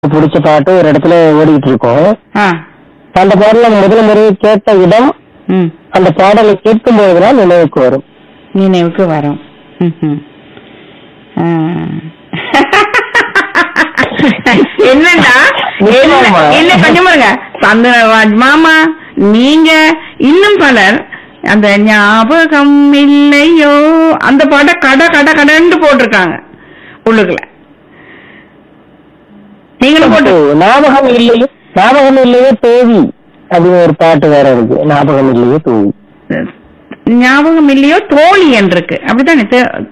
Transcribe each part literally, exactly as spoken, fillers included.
பிடிச்ச பாட்டு ஒரு இடத்துல ஓடிட்டு இருக்கோம். அந்த பாடல முதல் முறை கேட்ட இடம் அந்த பாடலை கேட்கும் போதுதான் நினைவுக்கு வரும் நினைவுக்கு வரும். என்னடா என்ன கொஞ்சம் பாருங்க சந்திரராஜ் மாமா, நீங்க இன்னும் பலர் அந்த ஞாபகம் இல்லையோ அந்த பாட்டை கட கட கடன்னு போட்டிருக்காங்க உள்ளுக்குள்ள. நீங்களும் போட்டு ஞாபகம் இல்லையோ ஞாபகம் இல்லையோ தோவி அப்படின்னு ஒரு பாட்டு வேற இருக்கு. ஞாபகம் இல்லையோ தோவி, ஞாபகம் இல்லையோ தோழி என்று இருக்கு. அப்படித்தானே?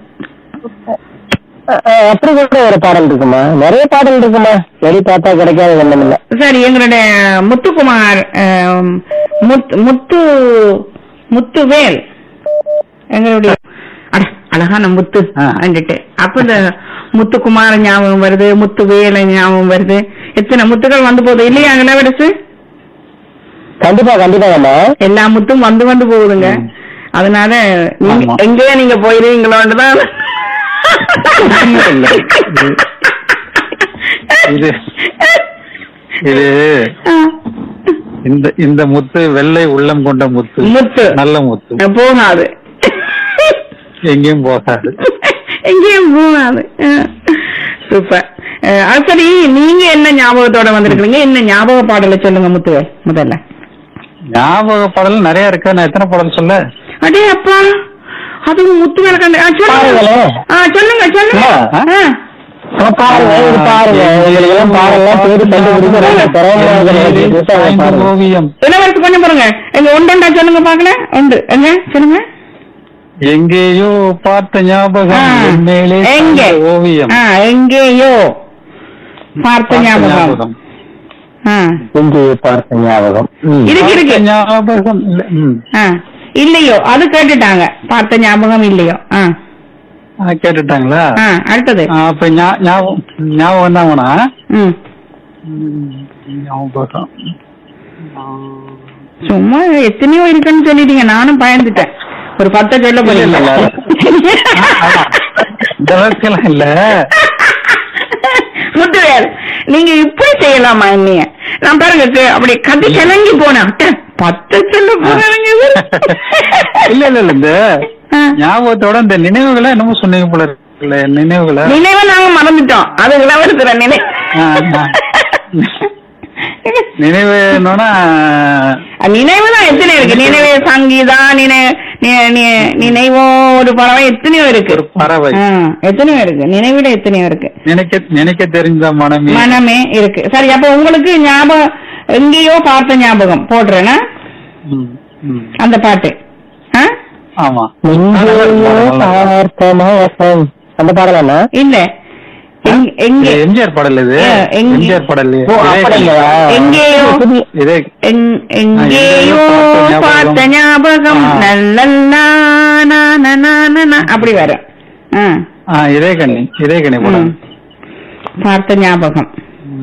அப்படி கூட ஒரு பாடல் இருக்குமா? நிறைய பாடல் இருக்குமா? வெளி பார்த்தா கிடைக்காத ஒண்ணும் இல்ல. சரி, எங்களுடைய முத்துக்குமார் முத்து முத்துவேல் எங்களுடைய அழகான முத்து வந்துட்டு அப்ப இந்த முத்துக்குமார் ஞாபகம் வருது, முத்துவேல ஞாபகம் வருது. எத்தனை முத்துக்கள் வந்து போகுது இல்லையா இளவரசு? கண்டிப்பா கண்டிப்பா எல்லா முத்தும் வந்து வந்து போகுதுங்க. அதனால எங்கேயா நீங்க போயிருவீங்களோன்னுதான் இது இது இந்த இந்த முத்து வெள்ளை உள்ளம் கொண்ட முத்து முத்து நல்ல முத்து போகாது, எங்கேயும் போகாது, எங்கேயும் போகாது. சூப்பர். சரி, நீங்க என்ன ஞாபகத்தோட வந்திருக்கீங்க? என்ன ஞாபக பாடலை சொல்லுங்க முத்துவே. முதல்ல ஞாபக பாடல் நிறைய இருக்கு. நான் எத்தனை பாடல் சொல்ல? அடே அப்பா, அது முத்து மேல கண்டு சொல்லுங்க சொல்லுங்க. இளவரசு கொஞ்சம் பாருங்க, எங்க ஒன்றா சொல்லுங்க பாக்கல. உண்டு எங்க சொல்லுங்க. எங்கேயோ பார்த்த ஞாபகம் மேலே எங்கே ஓவியம், எங்கேயோ பார்த்த ஞாபகம், எங்கேயோ பார்த்த ஞாபகம் இருக்கு இருக்கு ஞாபகம் இல்லையோ அது கேட்டுட்டாங்க. பார்த்த ஞாபகம் இல்லையோ கேட்டுட்டாங்களா? அடுத்தது அப்ப ஞாபகம் ஞாபகம் தான் வேணா ஞாபகம் சும்மா எத்தனையோ இருக்குன்னு சொல்லிட்டீங்க. நானும் பயந்துட்டேன். ஒரு பத்த சொல்ல போறீங்க. இல்ல முத்துவேல், நீங்க இப்படி செய்யலாமா? என்னைய நான் பாருங்க அப்படி கதை கிளங்கி போனேன். பத்து சொல்ல போறாங்க. இல்ல இல்ல இல்ல இந்த ஞாபகத்தோட இந்த நினைவுகளை என்னமோ சொன்னீங்க போல இருக்குல்ல. நினைவுகளை நினைவை நாங்க மறந்துட்டோம். அது இளவரசுற நினைவு நினைவு நினைவுதான் எத்தனை இருக்கு. நினைவு சங்கீதா, நினைவோ ஒரு பறவை எத்தனையோ இருக்கு. பறவை எத்தனையோ இருக்கு. நினைவிட எத்தனையோ இருக்கு. நினைக்க நினைக்க தெரிஞ்ச மனமே மனமே இருக்கு. சரி, அப்ப உங்களுக்கு ஞாபகம் எங்கேயோ பார்த்த ஞாபகம் போடுறேன்னா அந்த பாட்டு. ஆமா, அந்த பாடலா இல்ல? எம்ஜிஆர் பாடல். இது எம்ஜிஆர் பாடல். எங்கேயோ எங்கேயோ பார்த்த ஞாபகம் அப்படி வரும். இதே கண்ணி இதே கண்ணி போடும் பார்த்த ஞாபகம்.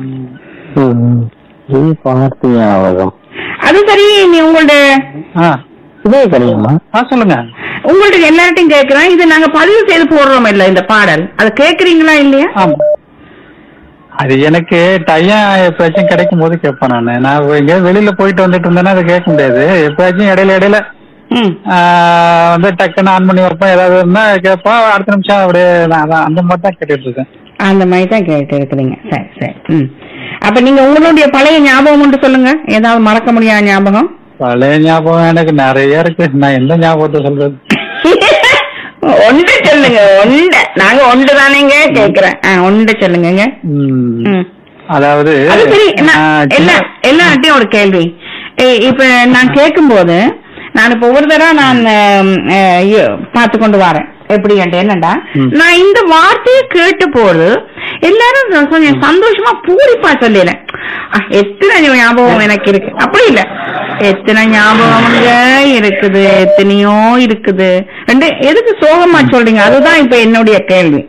பார்த்த ஞாபகம் அது சரி. நீ உங்களுடைய இதே கண்ணியம்மா சொல்லுங்க. உங்கள்ட்ட எல்லார்ட்டையும் கேட்கிறேன். இது நாங்க பதிவு செய்து போடுறோம் இல்ல இந்த பாடல், அது கேக்குறீங்களா இல்லையா? அது எனக்கு டைம் எப்பயாச்சும் கிடைக்கும் போது கேட்பேன். நானு நான் எங்க வெளியில போயிட்டு வந்துட்டு இருந்தேன்னா அதை கேட்க முடியாது. எப்பயாச்சும் இடையில இடையில வந்து டக்குன்னு ஆன் பண்ணி வைப்பேன். ஏதாவது இருந்தா கேட்பேன். அடுத்த நிமிஷம் அப்படியே அந்த மாதிரி தான் கேட்டுட்டு இருக்கேன். அந்த மாதிரி தான் கேட்டு இருக்கிறீங்க. சரி சரி. ம் அப்ப நீங்க உங்களுடைய பழைய ஞாபகம் மட்டும் சொல்லுங்க. ஏதாவது மறக்க முடியாத ஞாபகம்? பழைய ஞாபகம் எனக்கு நிறைய இருக்கு. நான் எந்த ஞாபகத்தை சொல்றது? ஒன்று சொல்லுங்க. ஒன்று நாங்க ஒன்று தானேங்க கேக்குறேன். ஒன்று சொல்லுங்க. அதாவது எல்லார்ட்டையும் ஒரு கேள்வி. இப்ப நான் கேட்கும் போது நான் இப்ப ஒரு தடவை நான் பார்த்து கொண்டு வரேன். எப்படி என்னண்டா, நான் இந்த வார்த்தையை கேட்ட போது எல்லாரும் கொஞ்சம் சந்தோஷமா பூரிப்பா சொல்லிடுறேன். எத்தனை ஞாபகம் எனக்கு இருக்கு. அப்படி இல்ல, எத்தனை ஞாபகம்ங்க இருக்குது, எத்தனையோ இருக்குது. ரெண்டு எதுக்கு சோகமா சொல்றீங்க? அதுதான் இப்ப என்னுடைய கேள்வி.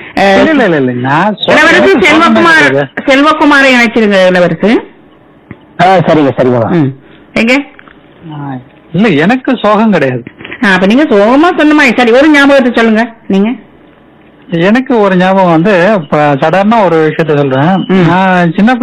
இளவரசு செல்வகுமார் செல்வகுமாரை நினைச்சிருங்க. இளவரசு சரிங்க சரிங்க. எங்க இல்ல எனக்கு சோகம் கிடையாது. அப்ப நீங்க சோகமா சொன்னமா? சரி, ஒரு ஞாபகத்தை சொல்லுங்க நீங்க. எனக்கு ஒரு ஞாபகம் வந்து இப்ப சாதாரண ஒரு விஷயத்த சொல்றேன். நான் சின்ன